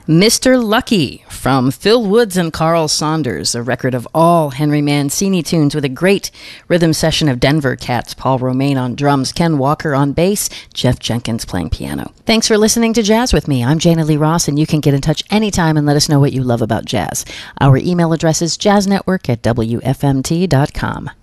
Mr. Lucky from Phil Woods and Carl Saunders, a record of all Henry Mancini tunes with a great rhythm session of Denver Cats, Paul Romaine on drums, Ken Walker on bass, Jeff Jenkins playing piano. Thanks for listening to Jazz with me. I'm Jana Lee Ross, and you can get in touch anytime and let us know what you love about jazz. Our email address is jazznetwork@wfmt.com.